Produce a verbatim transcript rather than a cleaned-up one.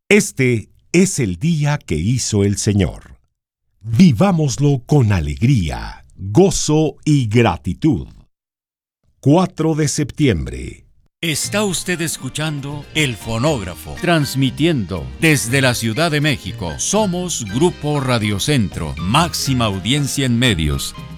Este es el día que hizo el Señor. Vivámoslo con alegría, gozo y gratitud. cuatro de septiembre. Está usted escuchando El Fonógrafo, transmitiendo desde la Ciudad de México. Somos Grupo Radio Centro, máxima audiencia en medios.